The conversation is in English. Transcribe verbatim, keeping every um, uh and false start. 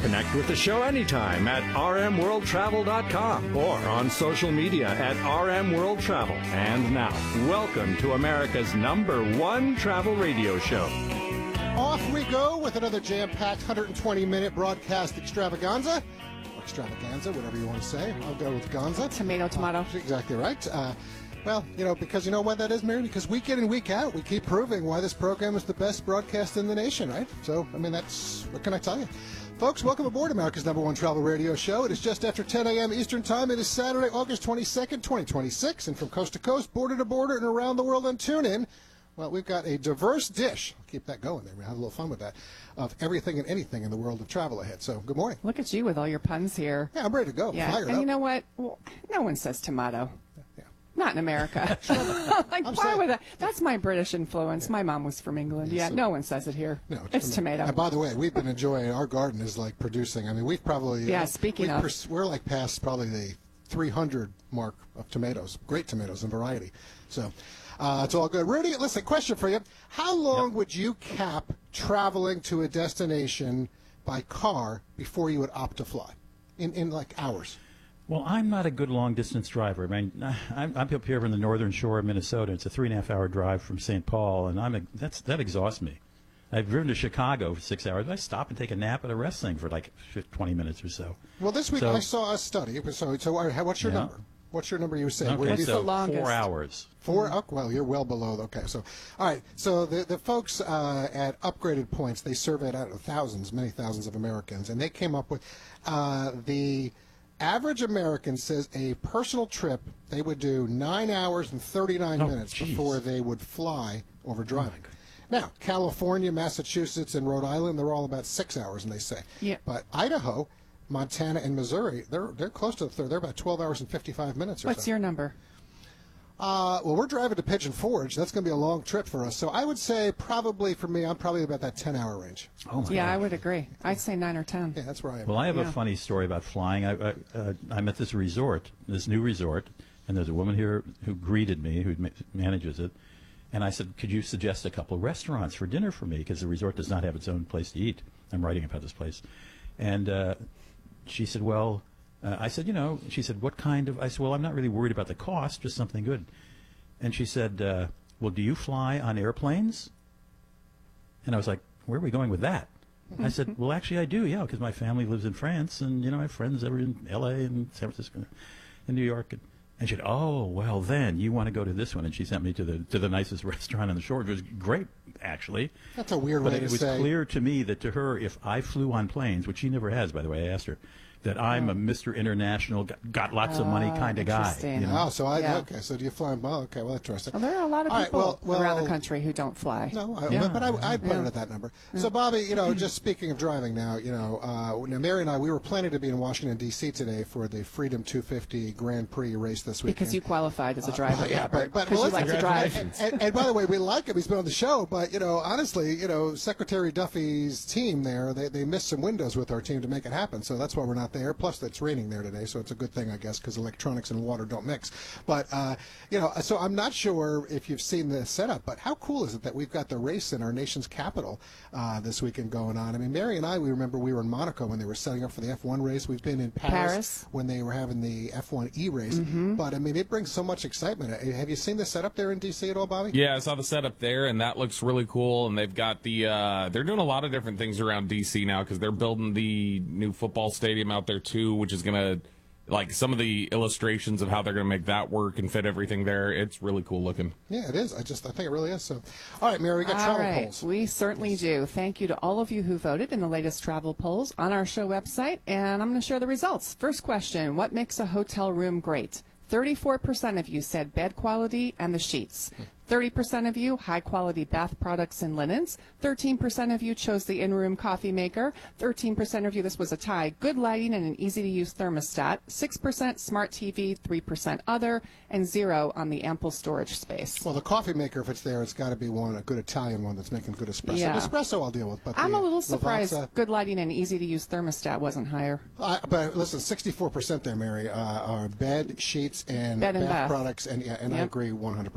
Connect with the show anytime at r m world travel dot com or on social media at R M World Travel. And now, welcome to America's number one travel radio show. Off we go with another jam-packed one hundred twenty minute broadcast extravaganza. Or extravaganza, whatever you want to say. I'll go with Gonza. Tomato, tomato. Uh, exactly right. Uh, well, you know, because you know why that is, Mary? Because week in and week out, we keep proving why this program is the best broadcast in the nation, right? So, I mean, that's, what can I tell you? Folks, welcome aboard America's number one travel radio show. It is just after ten a.m. Eastern Time. It is Saturday, August twenty-second, twenty twenty-six. And from coast to coast, border to border, and around the world on TuneIn, well, we've got a diverse dish. I'll keep that going there. We have a little fun with that. Of everything and anything in the world of travel ahead. So, good morning. Look at you with all your puns here. Yeah, I'm ready to go. Yeah, Fired and up. you know what? Well, no one says tomato. Yeah. Not in America. Like, I'm why saying- would that? That's my British influence. Yeah. My mom was from England. Yeah, so- no one says it here. No, it's tomato. And by the way, we've been enjoying, our garden is like producing. I mean, we've probably. Yeah, uh, speaking we of. pers- we're like past probably the three hundred mark of tomatoes. Great tomatoes and variety. So, uh, it's all good. Rudy, listen, question for you. How long Yep. would you cap traveling to a destination by car before you would opt to fly? In, in like hours? Well, I'm not a good long-distance driver. I mean, I'm, I'm up here from the northern shore of Minnesota. It's a three-and-a-half-hour drive from Saint Paul, and I'm a, that's that exhausts me. I've driven to Chicago for six hours. I stop and take a nap at a rest thing for like twenty minutes or so. Well, this week So- I saw a study. So, so all right, what's your Yeah. number? What's your number you were saying? Where Okay, do you so the longest? four hours. Four? Oh, well, you're well below. Okay, so, all right. So the the folks uh, at Upgraded Points, they surveyed out of thousands, many thousands of Americans, and they came up with uh, the average American says a personal trip they would do nine hours and thirty-nine Oh, minutes geez. before they would fly over driving. God. Now, California, Massachusetts, and Rhode Island, they're all about six hours, and they say. Yeah. But Idaho, Montana, and Missouri, they're they're close to the third. They're about twelve hours and fifty-five minutes or What's so. your number? Uh, well, we're driving to Pigeon Forge. That's going to be a long trip for us. So I would say probably for me, I'm probably about that ten-hour range. Oh my Yeah, God. I would agree. I'd say nine or ten. Yeah, that's where I am. Well, I have Yeah. a funny story about flying. I, I, uh, I'm at this resort, this new resort, and there's a woman here who greeted me, who ma- manages it, and I said, could you suggest a couple of restaurants for dinner for me, because the resort does not have its own place to eat. I'm writing about this place. And uh, she said, well, uh, I said, you know, she said, what kind of, I said, well, I'm not really worried about the cost, just something good. And she said, uh, well, do you fly on airplanes? And I was like, where are we going with that? I said, well, actually, I do, yeah, because my family lives in France, and, you know, I have friends over in L A and San Francisco and New York. And, and she said, oh, well, then you want to go to this one. And she sent me to the to the nicest restaurant on the shore. It was great, actually. That's a weird But way it to was say. clear to me that to her, if I flew on planes, which she never has, by the way, I asked her, that I'm a Mister International, got, got lots of money Oh, kind of guy. interesting. You know? Oh, so I Yeah. okay. So do you fly? Well, okay. Well, interesting. Well, there are a lot of All right, people well- well- around the country who don't fly. No, I, Yeah. but I, I put it Yeah. at that number. So, Bobby, you know, just speaking of driving now, you know, uh, now Mary and I, we were planning to be in Washington, D C today for the Freedom two fifty Grand Prix race this weekend. Because you qualified as a driver. yeah, but, but because well, you like listen, to drive. And, and, and by the way, we like him. He's been on the show, but you know, honestly, you know, Secretary Duffy's team there, they, they missed some windows with our team to make it happen. So that's why we're not there. Plus, it's raining there today, so it's a good thing, I guess, because electronics and water don't mix. But uh, you know, so I'm not sure if you've seen the setup, but how cool is it that we've got the race in our nation's capital uh, this weekend going on? I mean, Mary and I, we remember we were in Monaco when they were setting up for the F one race. We've been in Paris, Paris. when they were having the F one E race. Mm-hmm. But I mean, it brings so much excitement. Uh, Have you seen the setup there in D C at all, Bobby? Yeah, I saw the setup there, and that looks really cool. And they've got the uh, they're doing a lot of different things around D C now because they're building the new football stadium out there too, which is gonna like some of the illustrations of how they're gonna make that work and fit everything there. It's really cool looking. Yeah, it is. I just I think it really is. So, all right, Mary, we got All travel right, polls. we certainly do. Thank you to all of you who voted in the latest travel polls on our show website, and I'm going to share the results. First question, what makes a hotel room great? thirty-four percent of you said bed quality and the sheets. thirty percent of you, high-quality bath products and linens. thirteen percent of you chose the in-room coffee maker. thirteen percent of you, this was a tie, good lighting and an easy-to-use thermostat. six percent smart T V, three percent other, and zero on the ample storage space. Well, the coffee maker, if it's there, it's got to be one, a good Italian one that's making good espresso. Yeah. Espresso I'll deal with. But I'm the a little surprised Lavazza- good lighting and easy-to-use thermostat wasn't higher. Uh, but listen, sixty-four percent there, Mary, uh, are bed, sheets, and Bed and bath. products, and yeah, and I Yep. agree one hundred percent.